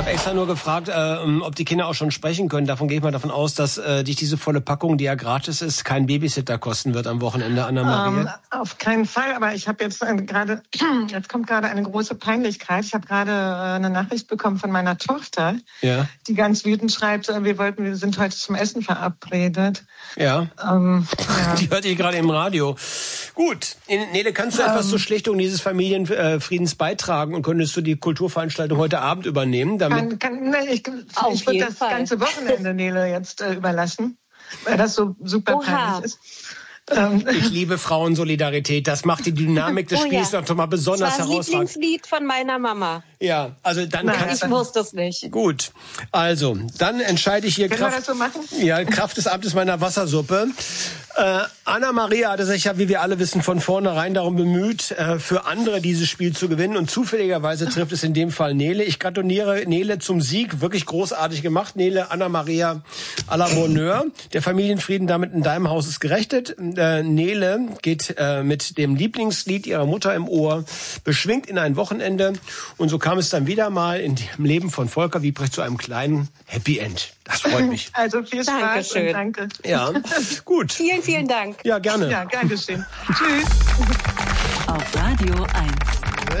habe extra nur gefragt, ob die Kinder auch schon sprechen können. Davon gehe ich mal davon aus, dass dich diese volle Packung, die ja gratis ist, kein Babysitter kosten wird am Wochenende, Anna-Maria. Auf keinen Fall, aber ich habe jetzt jetzt kommt gerade eine große Peinlichkeit. Ich habe gerade eine Nachricht bekommen von meiner Tochter, die ganz wütend schreibt, wir sind heute zum Essen verabredet. Ja. Die hörte ich gerade im Radio. Gut, Nele, kannst du etwas zur Schlichtung dieses Familienfriedens beitragen und könntest du die Kulturveranstaltung heute Abend übernehmen? Ich würde das ganze Wochenende Nele jetzt überlassen, weil das so super peinlich ist. Ich liebe Frauensolidarität. Das macht die Dynamik des Spiels noch mal besonders herausragend. Das war ein Lieblingslied von meiner Mama. Ja, also dann ich wusste es nicht. Gut, also dann entscheide ich hier Kraft des Amtes meiner Wassersuppe. Anna-Maria hatte sich ja, wie wir alle wissen, von vornherein darum bemüht, für andere dieses Spiel zu gewinnen. Und zufälligerweise trifft es in dem Fall Nele. Ich gratuliere Nele zum Sieg. Wirklich großartig gemacht. Nele, Anna-Maria à la Bonheur. Der Familienfrieden damit in deinem Haus ist gerechnet. Nele geht mit dem Lieblingslied ihrer Mutter im Ohr beschwingt in ein Wochenende. Und so kam es dann wieder mal in dem Leben von Volker Wiebrecht zu einem kleinen Happy End. Das freut mich. Also viel Spaß und danke. Ja, gut. Vielen Dank. Ja, gerne. Ja, gern geschehen. Tschüss. Auf Radio 1.